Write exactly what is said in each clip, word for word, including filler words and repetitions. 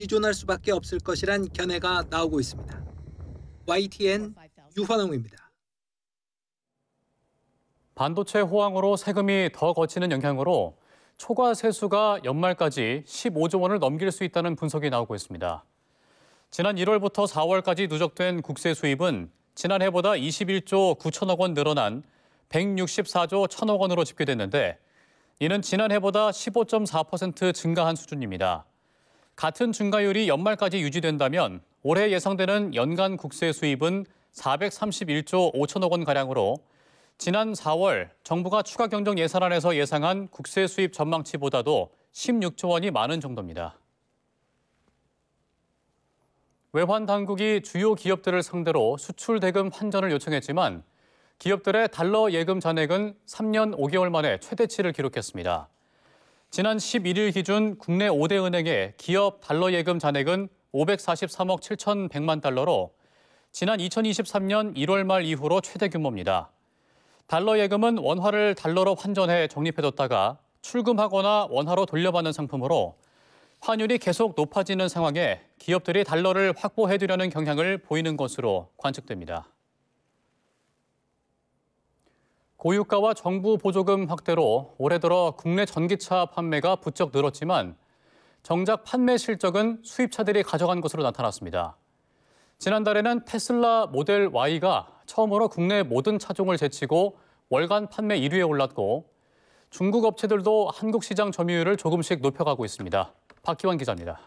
의존할 수밖에 없을 것이란 견해가 나오고 있습니다. 와이티엔 유환홍입니다. 반도체 호황으로 세금이 더 거치는 영향으로 초과 세수가 연말까지 십오조 원을 넘길 수 있다는 분석이 나오고 있습니다. 지난 일월부터 사월까지 누적된 국세 수입은 지난해보다 이십일조 구천억 원 늘어난 백육십사조 천억 원으로 집계됐는데 이는 지난해보다 십오 점 사 퍼센트 증가한 수준입니다. 같은 증가율이 연말까지 유지된다면 올해 예상되는 연간 국세 수입은 사백삼십일조 오천억 원가량으로 지난 사월 정부가 추가 경정 예산안에서 예상한 국세 수입 전망치보다도 십육조 원이 많은 정도입니다. 외환 당국이 주요 기업들을 상대로 수출 대금 환전을 요청했지만 기업들의 달러 예금 잔액은 삼 년 오 개월 만에 최대치를 기록했습니다. 지난 십일일 기준 국내 오 대 은행의 기업 달러 예금 잔액은 오백사십삼억 칠천백만 달러로 지난 이천이십삼년 일월 말 이후로 최대 규모입니다. 달러 예금은 원화를 달러로 환전해 적립해뒀다가 출금하거나 원화로 돌려받는 상품으로 환율이 계속 높아지는 상황에 기업들이 달러를 확보해두려는 경향을 보이는 것으로 관측됩니다. 고유가와 정부 보조금 확대로 올해 들어 국내 전기차 판매가 부쩍 늘었지만 정작 판매 실적은 수입차들이 가져간 것으로 나타났습니다. 지난달에는 테슬라 모델 Y가 처음으로 국내 모든 차종을 제치고 월간 판매 일 위에 올랐고 중국 업체들도 한국 시장 점유율을 조금씩 높여가고 있습니다. 박기환 기자입니다.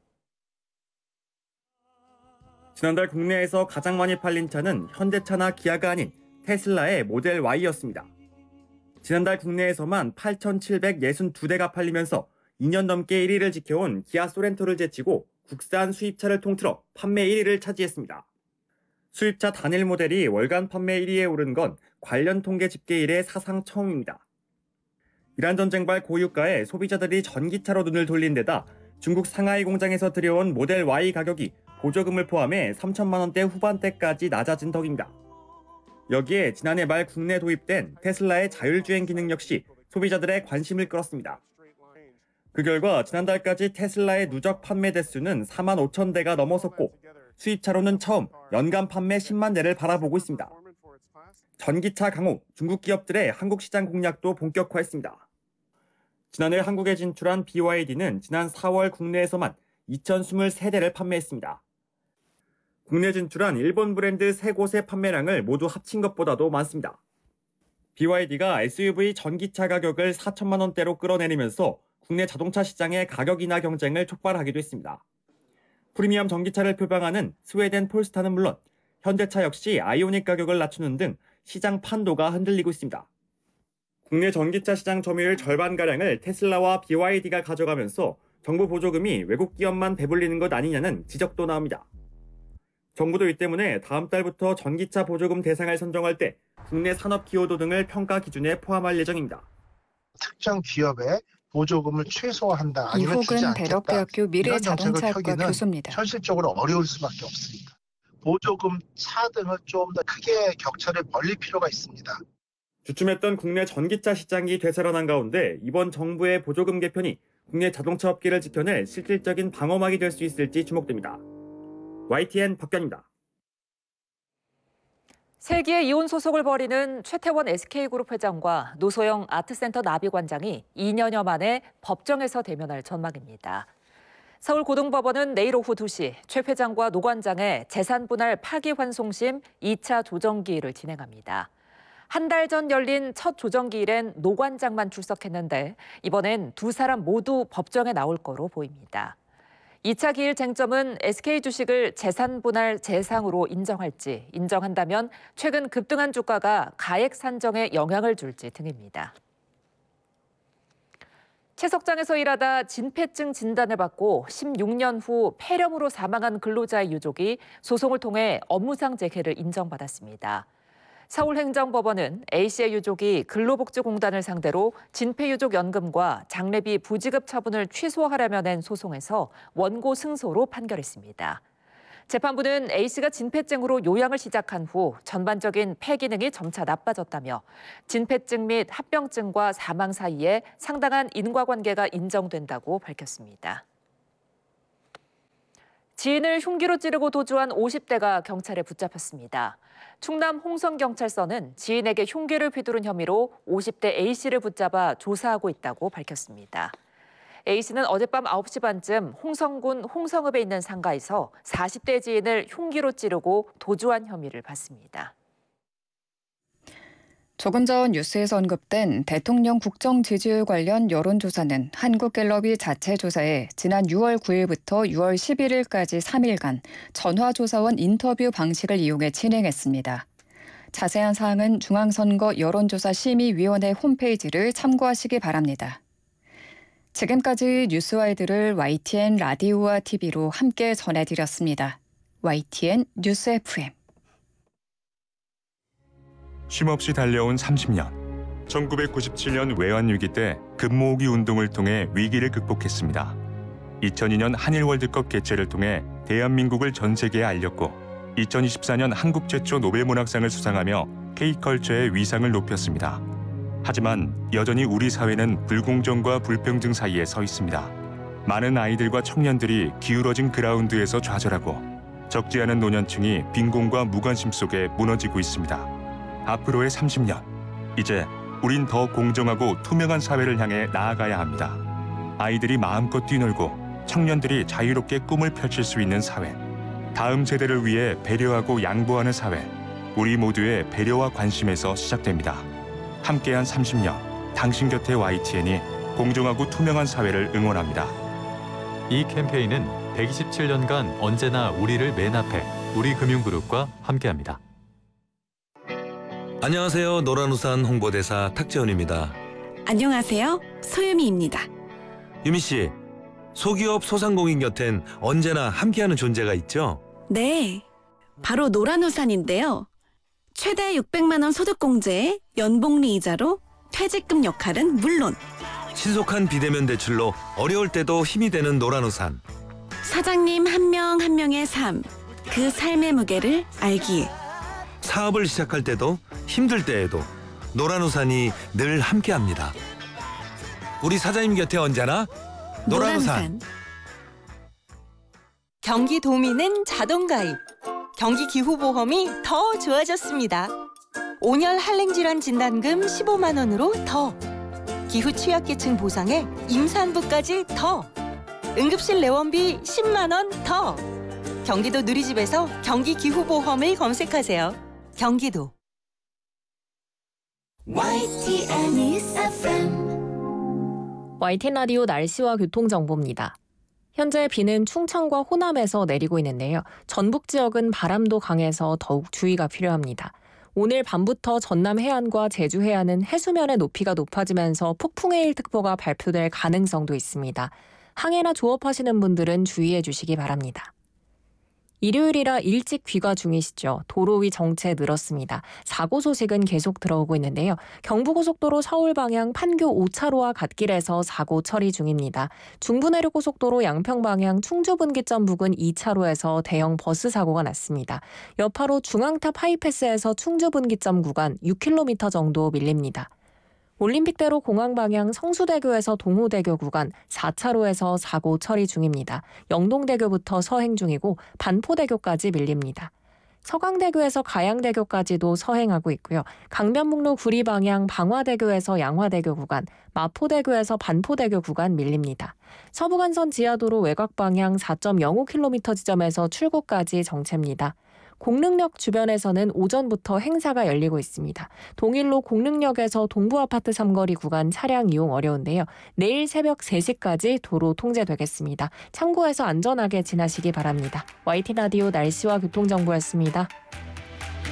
지난달 국내에서 가장 많이 팔린 차는 현대차나 기아가 아닌 테슬라의 모델 Y였습니다. 지난달 국내에서만 팔천칠백육십이 대가 팔리면서 이 년 넘게 일 위를 지켜온 기아 소렌토를 제치고 국산 수입차를 통틀어 판매 일 위를 차지했습니다. 수입차 단일 모델이 월간 판매 일 위에 오른 건 관련 통계 집계 이래 사상 처음입니다. 이란 전쟁발 고유가에 소비자들이 전기차로 눈을 돌린 데다 중국 상하이 공장에서 들여온 모델 Y 가격이 보조금을 포함해 삼천만 원대 후반대까지 낮아진 덕입니다. 여기에 지난해 말 국내 도입된 테슬라의 자율주행 기능 역시 소비자들의 관심을 끌었습니다. 그 결과 지난달까지 테슬라의 누적 판매 대수는 사만 오천 대가 넘어섰고 수입차로는 처음 연간 판매 십만 대를 바라보고 있습니다. 전기차 강호, 중국 기업들의 한국 시장 공략도 본격화했습니다. 지난해 한국에 진출한 비와이디는 지난 사월 국내에서만 이천이십삼 대를 판매했습니다. 국내 진출한 일본 브랜드 세 곳의 판매량을 모두 합친 것보다도 많습니다. 비와이디가 에스유브이 전기차 가격을 사천만 원대로 끌어내리면서 국내 자동차 시장의 가격 인하 경쟁을 촉발하기도 했습니다. 프리미엄 전기차를 표방하는 스웨덴 폴스타는 물론 현대차 역시 아이오닉 가격을 낮추는 등 시장 판도가 흔들리고 있습니다. 국내 전기차 시장 점유율 절반가량을 테슬라와 비와이디가 가져가면서 정부 보조금이 외국 기업만 배불리는 것 아니냐는 지적도 나옵니다. 정부도 이 때문에 다음 달부터 전기차 보조금 대상을 선정할 때 국내 산업 기여도 등을 평가 기준에 포함할 예정입니다. 특정 기업에 보조금을 최소화한다 아니면 주지 이국은 않겠다. 대덕대학교 이런 정책을 미래자동차학과 펴기는 교수입니다. 현실적으로 어려울 수밖에 없습니다. 보조금 차 등을 좀 더 크게 격차를 벌릴 필요가 있습니다. 주춤했던 국내 전기차 시장이 되살아난 가운데 이번 정부의 보조금 개편이 국내 자동차 업계를 지켜낼 실질적인 방어막이 될 수 있을지 주목됩니다. 와이티엔 박견입니다. 세기의 이혼 소송을 벌이는 최태원 에스케이그룹 회장과 노소영 아트센터 나비관장이 이 년여 만에 법정에서 대면할 전망입니다. 서울고등법원은 내일 오후 두 시 최 회장과 노 관장의 재산분할 파기환송심 이 차 조정기일을 진행합니다. 한 달 전 열린 첫 조정기일엔 노 관장만 출석했는데 이번엔 두 사람 모두 법정에 나올 거로 보입니다. 이 차 기일 쟁점은 에스케이 주식을 재산분할 재상으로 인정할지, 인정한다면 최근 급등한 주가가 가액 산정에 영향을 줄지 등입니다. 채석장에서 일하다 진폐증 진단을 받고 십육 년 후 폐렴으로 사망한 근로자의 유족이 소송을 통해 업무상 재해를 인정받았습니다. 서울행정법원은 A씨의 유족이 근로복지공단을 상대로 진폐유족연금과 장례비 부지급 처분을 취소하려며 낸 소송에서 원고 승소로 판결했습니다. 재판부는 A씨가 진폐증으로 요양을 시작한 후 전반적인 폐 기능이 점차 나빠졌다며 진폐증 및 합병증과 사망 사이에 상당한 인과관계가 인정된다고 밝혔습니다. 지인을 흉기로 찌르고 도주한 오십 대가 경찰에 붙잡혔습니다. 충남 홍성경찰서는 지인에게 흉기를 휘두른 혐의로 오십 대 A씨를 붙잡아 조사하고 있다고 밝혔습니다. A씨는 어젯밤 아홉 시 반쯤 홍성군 홍성읍에 있는 상가에서 사십 대 지인을 흉기로 찌르고 도주한 혐의를 받습니다. 조금 전 뉴스에서 언급된 대통령 국정 지지율 관련 여론조사는 한국갤럽이 자체 조사에 지난 유월 구일부터 유월 십일일까지 삼 일간 전화조사원 인터뷰 방식을 이용해 진행했습니다. 자세한 사항은 중앙선거 여론조사심의위원회 홈페이지를 참고하시기 바랍니다. 지금까지 뉴스와이드를 와이티엔 라디오와 티비로 함께 전해드렸습니다. 와이티엔 뉴스 에프엠. 쉼없이 달려온 삼십 년. 천구백구십칠 년 외환위기 때 금모으기 운동을 통해 위기를 극복했습니다. 이천이 년 한일 월드컵 개최를 통해 대한민국을 전 세계에 알렸고 이천이십사 년 한국 최초 노벨문학상을 수상하며 K컬처의 위상을 높였습니다. 하지만 여전히 우리 사회는 불공정과 불평등 사이에 서 있습니다. 많은 아이들과 청년들이 기울어진 그라운드에서 좌절하고 적지 않은 노년층이 빈곤과 무관심 속에 무너지고 있습니다. 앞으로의 삼십 년, 이제 우린 더 공정하고 투명한 사회를 향해 나아가야 합니다. 아이들이 마음껏 뛰놀고 청년들이 자유롭게 꿈을 펼칠 수 있는 사회, 다음 세대를 위해 배려하고 양보하는 사회, 우리 모두의 배려와 관심에서 시작됩니다. 함께한 삼십 년, 당신 곁에 와이티엔이 공정하고 투명한 사회를 응원합니다. 이 캠페인은 백이십칠 년간 언제나 우리를 맨 앞에 우리금융그룹과 함께합니다. 안녕하세요. 노란우산 홍보대사 탁재훈입니다. 안녕하세요. 소유미입니다. 유미 씨, 소기업 소상공인 곁엔 언제나 함께하는 존재가 있죠? 네, 바로 노란우산인데요. 최대 육백만 원 소득공제에 연복리 이자로 퇴직금 역할은 물론 신속한 비대면 대출로 어려울 때도 힘이 되는 노란우산. 사장님 한 명 한 명의 삶, 그 삶의 무게를 알기에 사업을 시작할 때도 힘들 때에도 노란우산이 늘 함께합니다. 우리 사장님 곁에 언제나 노란우산. 노란우산. 경기도민은 자동가입. 경기기후보험이 더 좋아졌습니다. 오 년 한랭질환 진단금 십오만 원으로 더. 기후 취약계층 보상에 임산부까지 더. 응급실 내원비 십만 원 더. 경기도 누리집에서 경기기후보험을 검색하세요. 경기도. 와이티엔 News 에프엠. 와이티엔 라디오 날씨와 교통정보입니다. 현재 비는 충청과 호남에서 내리고 있는데요. 전북 지역은 바람도 강해서 더욱 주의가 필요합니다. 오늘 밤부터 전남 해안과 제주 해안은 해수면의 높이가 높아지면서 폭풍해일특보가 발표될 가능성도 있습니다. 항해나 조업하시는 분들은 주의해 주시기 바랍니다. 일요일이라 일찍 귀가 중이시죠. 도로 위 정체 늘었습니다. 사고 소식은 계속 들어오고 있는데요. 경부고속도로 서울 방향 판교 오 차로와 갓길에서 사고 처리 중입니다. 중부내륙고속도로 양평 방향 충주분기점 부근 이 차로에서 대형 버스 사고가 났습니다. 여파로 중앙탑 하이패스에서 충주분기점 구간 육 킬로미터 정도 밀립니다. 올림픽대로 공항 방향 성수대교에서 동호대교 구간 사 차로에서 사고 처리 중입니다. 영동대교부터 서행 중이고 반포대교까지 밀립니다. 서강대교에서 가양대교까지도 서행하고 있고요. 강변북로 구리 방향 방화대교에서 양화대교 구간, 마포대교에서 반포대교 구간 밀립니다. 서부간선 지하도로 외곽 방향 사 점 영오 킬로미터 지점에서 출구까지 정체입니다. 공릉역 주변에서는 오전부터 행사가 열리고 있습니다. 동일로 공릉역에서 동부아파트 삼거리 구간 차량 이용 어려운데요. 내일 새벽 세 시까지 도로 통제되겠습니다. 참고해서 안전하게 지나시기 바랍니다. 와이티 라디오 날씨와 교통정보였습니다.